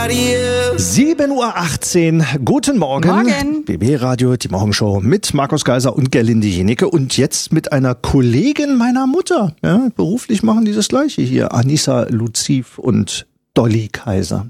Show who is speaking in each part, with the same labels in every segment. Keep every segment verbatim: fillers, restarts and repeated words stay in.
Speaker 1: nobody else.
Speaker 2: sieben Uhr achtzehn, guten Morgen.
Speaker 3: Morgen.
Speaker 2: B B Radio, die Morgenshow mit Markus Geiser und Gerlinde Jenecke und jetzt mit einer Kollegin meiner Mutter. Ja, beruflich machen die das Gleiche hier, Anissa Luziv und Dolly Kaiser.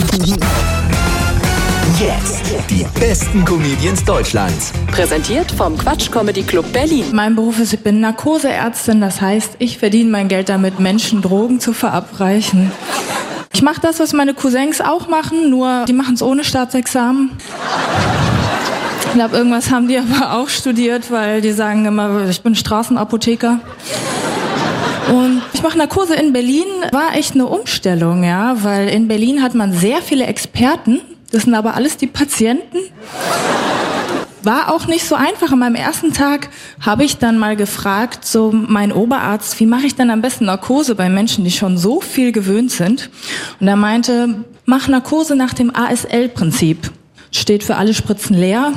Speaker 4: Jetzt die besten Comedians Deutschlands.
Speaker 5: Präsentiert vom Quatsch Comedy Club Berlin.
Speaker 3: Mein Beruf ist, ich bin Narkoseärztin, das heißt, ich verdiene mein Geld damit, Menschen Drogen zu verabreichen. Ich mache das, was meine Cousins auch machen, nur die machen es ohne Staatsexamen. Ich glaube, irgendwas haben die aber auch studiert, weil die sagen immer, ich bin Straßenapotheker. Und ich mache Narkose in Berlin, war echt eine Umstellung, ja, weil in Berlin hat man sehr viele Experten, das sind aber alles die Patienten. War auch nicht so einfach. An meinem ersten Tag habe ich dann mal gefragt, so mein Oberarzt, wie mache ich denn am besten Narkose bei Menschen, die schon so viel gewöhnt sind? Und er meinte, mach Narkose nach dem A S L-Prinzip. Steht für alle Spritzen leer.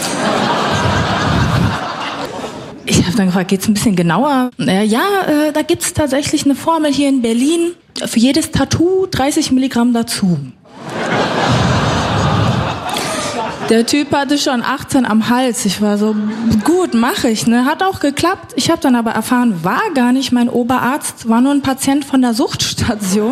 Speaker 3: Ich habe dann gefragt, geht's ein bisschen genauer? Äh, ja, äh, da gibt's tatsächlich eine Formel hier in Berlin. Für jedes Tattoo dreißig Milligramm dazu. Der Typ hatte schon achtzehn am Hals. Ich war so, gut, mache ich. Ne? Hat auch geklappt. Ich habe dann aber erfahren, war gar nicht mein Oberarzt, war nur ein Patient von der Suchtstation.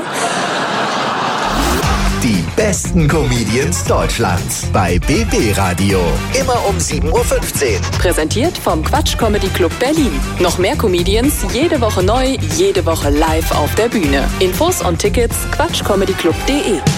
Speaker 4: Die besten Comedians Deutschlands bei B B Radio. Immer um sieben Uhr fünfzehn.
Speaker 5: Präsentiert vom Quatsch Comedy Club Berlin. Noch mehr Comedians, jede Woche neu, jede Woche live auf der Bühne. Infos und Tickets quatschcomedyclub punkt de.